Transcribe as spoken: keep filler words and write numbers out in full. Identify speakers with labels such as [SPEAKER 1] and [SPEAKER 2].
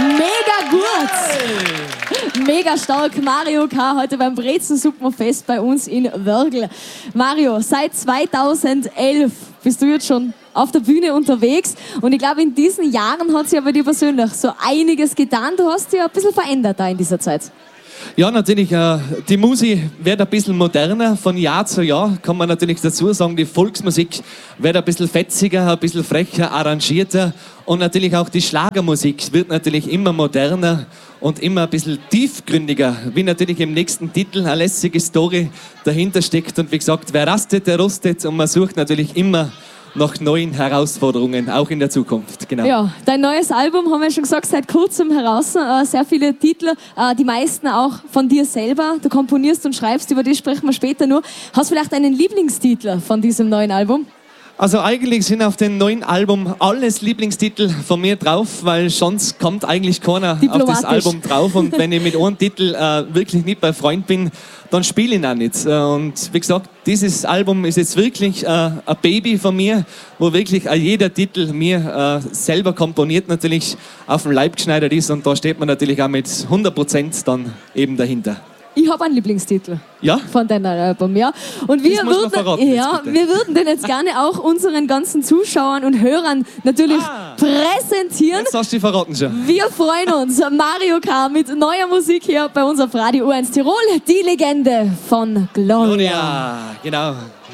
[SPEAKER 1] Mega gut! Mega stark. Mario K. heute beim Brezensuppenfest bei uns in Wörgl. Mario, seit zweitausendelf bist du jetzt schon auf der Bühne unterwegs. Und ich glaube, in diesen Jahren hat sich ja bei dir persönlich so einiges getan. Du hast dich ja ein bisschen verändert da in dieser Zeit.
[SPEAKER 2] Ja, natürlich, äh, die Musik wird ein bisschen moderner von Jahr zu Jahr, kann man natürlich dazu sagen. Die Volksmusik wird ein bisschen fetziger, ein bisschen frecher, arrangierter. Und natürlich auch die Schlagermusik wird natürlich immer moderner und immer ein bisschen tiefgründiger, wie natürlich im nächsten Titel eine lässige Story dahinter steckt. Und wie gesagt, wer rastet, der rustet. Und man sucht natürlich immer nach neuen Herausforderungen, auch in der Zukunft. Genau.
[SPEAKER 1] Ja, dein neues Album, haben wir schon gesagt, seit kurzem heraus. Äh, sehr viele Titel, äh, die meisten auch von dir selber. Du komponierst und schreibst, über die sprechen wir später nur. Hast du vielleicht einen Lieblingstitel von diesem neuen Album?
[SPEAKER 2] Also eigentlich sind auf dem neuen Album alles Lieblingstitel von mir drauf, weil sonst kommt eigentlich keiner auf das Album drauf. Und wenn ich mit einem Titel äh, wirklich nicht bei Freund bin, dann spiele ich ihn auch nicht. Und wie gesagt, dieses Album ist jetzt wirklich äh, ein Baby von mir, wo wirklich äh, jeder Titel mir äh, selber komponiert natürlich auf dem Leib geschneidert ist. Und da steht man natürlich auch mit hundert Prozent dann eben dahinter.
[SPEAKER 1] Ich habe einen Lieblingstitel
[SPEAKER 2] ja?
[SPEAKER 1] von deinem Album, ja. Und wir würden, verraten, ja, wir würden den jetzt gerne auch unseren ganzen Zuschauern und Hörern natürlich ah, präsentieren.
[SPEAKER 2] Jetzt hast du die verraten schon.
[SPEAKER 1] Wir freuen uns. Mario K. mit neuer Musik hier bei uns auf Radio U eins Tirol. Die Legende von Gloria.
[SPEAKER 2] Gloria, genau.